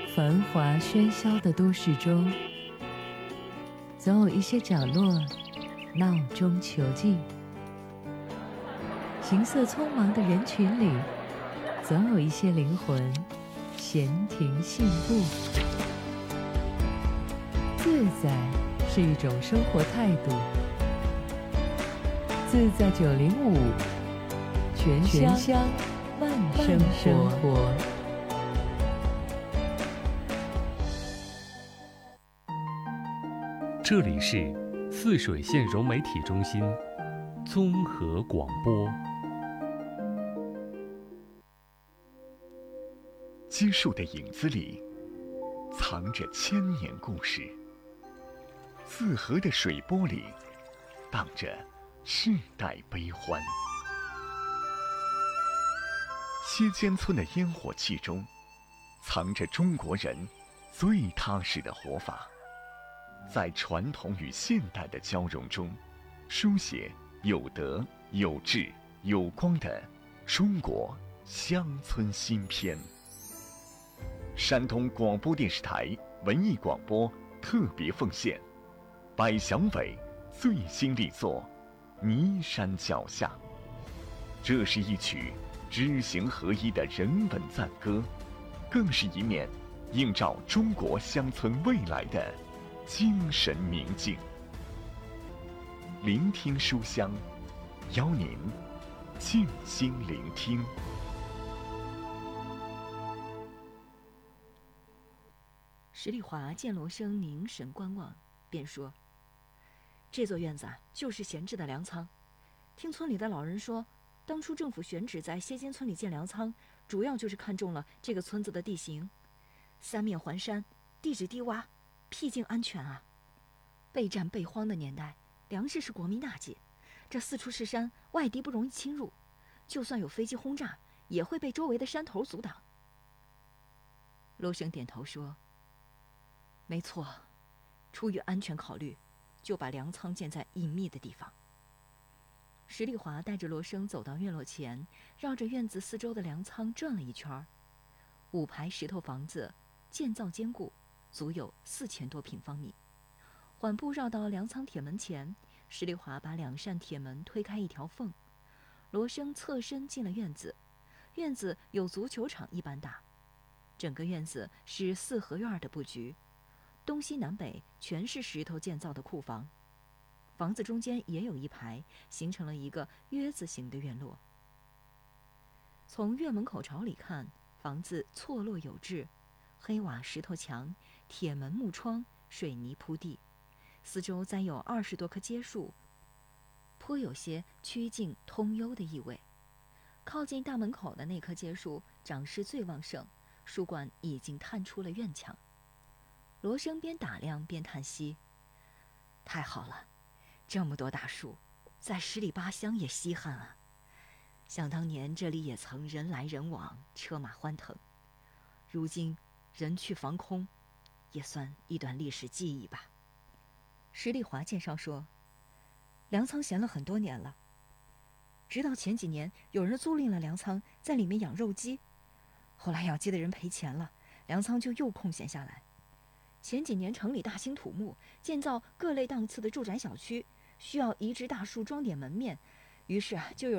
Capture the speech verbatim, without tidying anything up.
繁华喧嚣的都市中，总有一些角落闹中求静；行色匆忙的人群里，总有一些灵魂闲庭信步。自在是一种生活态度。自在九零五，全香慢生活。 这里是泗水县融媒体中心综合广播。 基树的影子里藏着千年故事，泗河的水波里荡着世代悲欢。歇间村的烟火气中藏着中国人最踏实的活法，在传统与现代的交融中，书写有德有志有光的中国乡村新篇。山东广播电视台文艺广播特别奉献百祥伟最新力作《泥山脚下》。这是一曲知行合一的人文赞歌，更是一面映照中国乡村未来的精神明镜。聆听书香，邀您静心聆听。 石丽华见罗生凝神观望，便说：“这座院子啊，就是闲置的粮仓。听村里的老人说，当初政府选址在歇间村里建粮仓，主要就是看中了这个村子的地形，三面环山，地质低洼，僻静安全啊。备战备荒的年代，粮食是国民大忌，这四处是山，外敌不容易侵入，就算有飞机轰炸，也会被周围的山头阻挡。”罗生点头说：“没错，出于安全考虑，就把粮仓建在隐秘的地方。”石丽华带着罗生走到院落前，绕着院子四周的粮仓转了一圈。五排石头房子，建造坚固，足有四千多平方米。缓步绕到粮仓铁门前，石丽华把两扇铁门推开一条缝，罗生侧身进了院子。院子有足球场一般大，整个院子是四合院的布局，东西南北全是石头建造的库房，房子中间也有一排，形成了一个约字形的院落。从院门口朝里看，房子错落有致，黑瓦石头墙，铁门木窗，水泥铺地，四周栽有二十多棵街树，颇有些曲径通幽的意味。靠近大门口的那棵街树长势最旺盛，树冠已经探出了院墙。罗生边打量边叹息：“太好了，这么多大树，在十里八乡也稀罕啊。想当年这里也曾人来人往，车马欢腾，如今人去房空，也算一段历史记忆吧。”石丽华介绍说：“粮仓闲了很多年了，直到前几年有人租赁了粮仓，在里面养肉鸡，后来养鸡的人赔钱了，粮仓就又空闲下来。前几年城里大兴土木，建造各类档次的住宅小区，需要移植大树装点门面，于是啊，就有